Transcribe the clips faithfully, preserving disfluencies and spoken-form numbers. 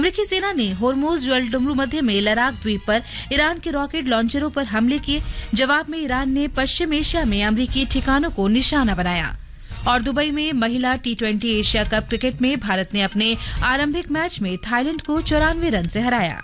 अमेरिकी सेना ने होर्मुज जलडमरू मध्य में लराक द्वीप पर ईरान के रॉकेट लॉन्चरों पर हमले किए। जवाब में ईरान ने पश्चिम एशिया में अमेरिकी ठिकानों को निशाना बनाया। और दुबई में महिला T twenty Asia cup cricket में भारत ने अपने आरंभिक मैच में थाईलैंड को चौरानवे रन से हराया।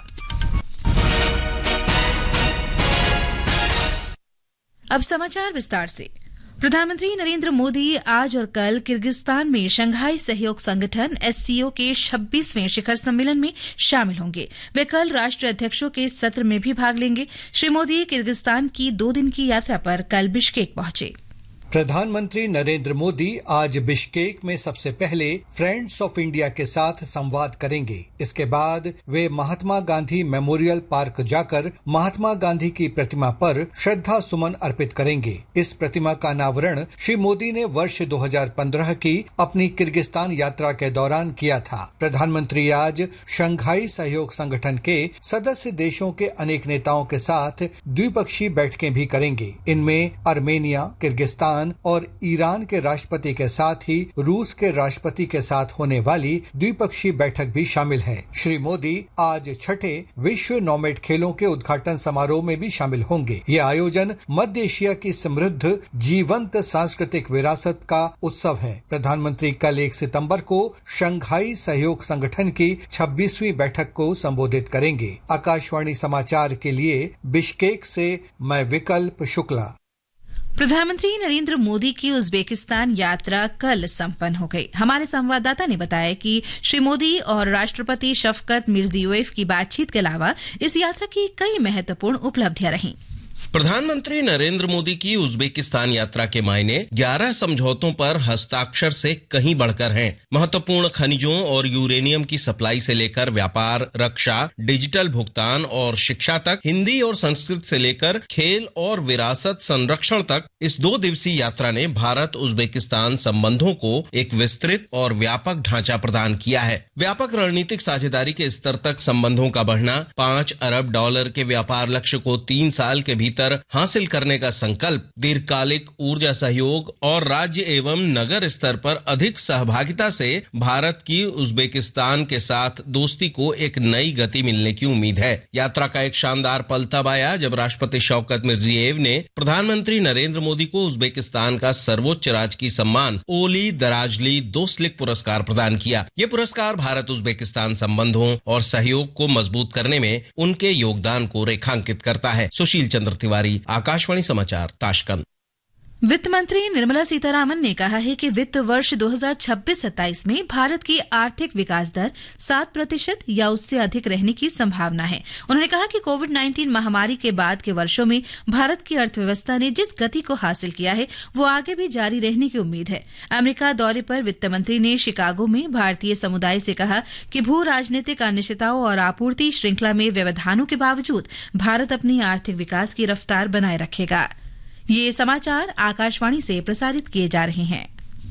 अब समाचार विस्तार से। प्रधानमंत्री नरेंद्र मोदी आज और कल किर्गिस्तान में शंघाई सहयोग संगठन एससीओ के छब्बीसवें शिखर सम्मेलन में शामिल होंगे। वे कल राष्ट्रीय अध्यक्षों के सत्र में भी भाग लेंगे। श्री मोदी किर्गिस्तान की दो दिन की यात्रा पर कल बिश्केक पहुंचे। प्रधानमंत्री नरेंद्र मोदी आज बिश्केक में सबसे पहले फ्रेंड्स ऑफ इंडिया के साथ संवाद करेंगे। इसके बाद वे महात्मा गांधी मेमोरियल पार्क जाकर महात्मा गांधी की प्रतिमा पर श्रद्धा सुमन अर्पित करेंगे। इस प्रतिमा का अनावरण श्री मोदी ने वर्ष दो हज़ार पंद्रह की अपनी किर्गिस्तान यात्रा के दौरान किया था। प्रधानमंत्री आज शंघाई सहयोग संगठन के सदस्य देशों के अनेक नेताओं के साथ द्विपक्षीय बैठकें भी करेंगे। इनमें अर्मेनिया, किर्गिस्तान और ईरान के राष्ट्रपति के साथ ही रूस के राष्ट्रपति के साथ होने वाली द्विपक्षीय बैठक भी शामिल है। श्री मोदी आज छठे विश्व नॉमेड खेलों के उद्घाटन समारोह में भी शामिल होंगे। ये आयोजन मध्य एशिया की समृद्ध जीवंत सांस्कृतिक विरासत का उत्सव है। प्रधानमंत्री कल एक सितंबर को शंघाई सहयोग संगठन की छब्बीसवीं बैठक को संबोधित करेंगे। आकाशवाणी समाचार के लिए बिश्केक से मैं विकल्प शुक्ला। प्रधानमंत्री नरेंद्र मोदी की उज्बेकिस्तान यात्रा कल संपन्न हो गई। हमारे संवाददाता ने बताया कि श्री मोदी और राष्ट्रपति शफकत मिर्जियोयेव की बातचीत के अलावा इस यात्रा की कई महत्वपूर्ण उपलब्धियां रहीं। प्रधानमंत्री नरेंद्र मोदी की उज्बेकिस्तान यात्रा के मायने ग्यारह समझौतों पर हस्ताक्षर से कहीं बढ़कर हैं। महत्वपूर्ण खनिजों और यूरेनियम की सप्लाई से लेकर व्यापार, रक्षा, डिजिटल भुगतान और शिक्षा तक, हिंदी और संस्कृत से लेकर खेल और विरासत संरक्षण तक इस दो दिवसीय यात्रा ने भारत उज्बेकिस्तान संबंधों को एक विस्तृत और व्यापक ढांचा प्रदान किया है। व्यापक रणनीतिक साझेदारी के स्तर तक संबंधों का बढ़ना, पांच अरब डॉलर के व्यापार लक्ष्य को तीन साल के भीतर हासिल करने का संकल्प, दीर्घकालिक ऊर्जा सहयोग और राज्य एवं नगर स्तर पर अधिक सहभागिता से भारत की उज्बेकिस्तान के साथ दोस्ती को एक नई गति मिलने की उम्मीद है। यात्रा का एक शानदार पल तब आया जब राष्ट्रपति शौकत मिर्जियोयेव ने प्रधानमंत्री नरेंद्र मोदी को उज्बेकिस्तान का सर्वोच्च राजकीय सम्मान ओली दराजली दोस्लिक पुरस्कार प्रदान किया। ये पुरस्कार भारत उज्बेकिस्तान संबंधों और सहयोग को मजबूत करने में उनके योगदान को रेखांकित करता है। सुशील चंद्र तिवारी, आकाशवाणी समाचार, ताशकंद। वित्त मंत्री निर्मला सीतारामन ने कहा है कि वित्त वर्ष दो हज़ार छब्बीस सत्ताईस में भारत की आर्थिक विकास दर सात प्रतिशत या उससे अधिक रहने की संभावना है। उन्होंने कहा कि कोविड उन्नीस महामारी के बाद के वर्षों में भारत की अर्थव्यवस्था ने जिस गति को हासिल किया है वो आगे भी जारी रहने की उम्मीद है। अमेरिका दौरे पर वित्त मंत्री ने शिकागो में भारतीय समुदाय से कहा कि भू राजनीतिक अनिश्चितताओं और आपूर्ति श्रृंखला में व्यवधानों के बावजूद भारत अपनी आर्थिक विकास की रफ्तार बनाए रखेगा। ये समाचार आकाशवाणी से प्रसारित किए जा रहे हैं।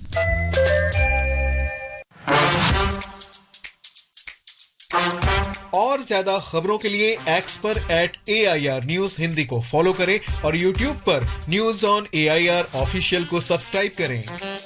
और ज्यादा खबरों के लिए एक्स पर eight A I R news Hindi को फॉलो करें और यूट्यूब पर news on A I R official को सब्सक्राइब करें।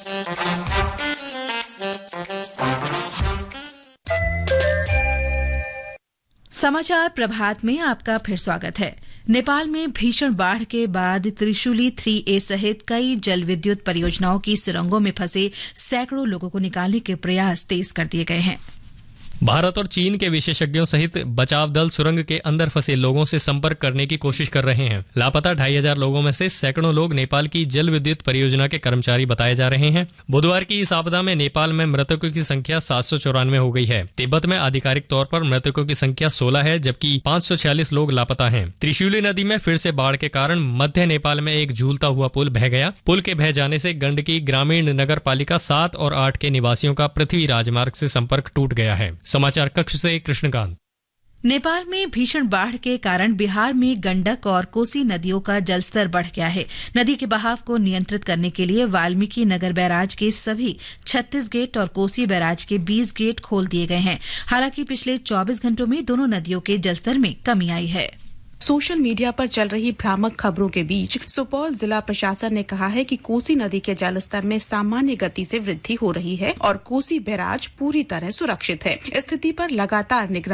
समाचार प्रभात में आपका फिर स्वागत है। नेपाल में भीषण बाढ़ के बाद त्रिशूली थ्री ए सहित कई जल विद्युत परियोजनाओं की सुरंगों में फंसे सैकड़ों लोगों को निकालने के प्रयास तेज कर दिए गए हैं। भारत और चीन के विशेषज्ञों सहित बचाव दल सुरंग के अंदर फंसे लोगों से संपर्क करने की कोशिश कर रहे हैं। लापता ढाई हजार लोगों में से सैकड़ों लोग नेपाल की जल विद्युत परियोजना के कर्मचारी बताए जा रहे हैं। बुधवार की इस आपदा में नेपाल में मृतकों की संख्या सात सौ चौरानवे हो गई है। तिब्बत में आधिकारिक तौर पर मृतकों की संख्या सोलह है, जबकि पाँच सौ छियालीस लोग लापता हैं। त्रिशूली नदी में फिर से बाढ़ के कारण मध्य नेपाल में एक झूलता हुआ पुल बह गया। पुल के बह जाने से गंडकी ग्रामीण नगर पालिका सात और आठ के निवासियों का पृथ्वी राजमार्ग से संपर्क टूट गया है। समाचार कक्ष से कृष्णकांत। नेपाल में भीषण बाढ़ के कारण बिहार में गंडक और कोसी नदियों का जलस्तर बढ़ गया है। नदी के बहाव को नियंत्रित करने के लिए वाल्मीकि नगर बैराज के सभी छत्तीस गेट और कोसी बैराज के बीस गेट खोल दिए गए हैं। हालांकि पिछले चौबीस घंटों में दोनों नदियों के जलस्तर में कमी आई है। सोशल मीडिया पर चल रही भ्रामक खबरों के बीच सुपौल जिला प्रशासन ने कहा है कि कोसी नदी के जलस्तर में सामान्य गति से वृद्धि हो रही है और कोसी बैराज पूरी तरह सुरक्षित है। स्थिति पर लगातार निगरानी